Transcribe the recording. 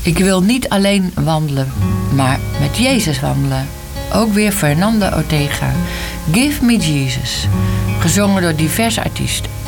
Ik wil niet alleen wandelen, maar met Jezus wandelen. Ook weer Fernando Ortega. Give me Jesus. Gezongen door diverse artiesten.